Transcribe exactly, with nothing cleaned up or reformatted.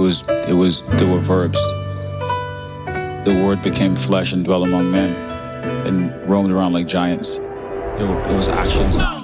was, it was, there were verbs. The word became flesh and dwelt among men and roamed around like giants. It, it was action sounds.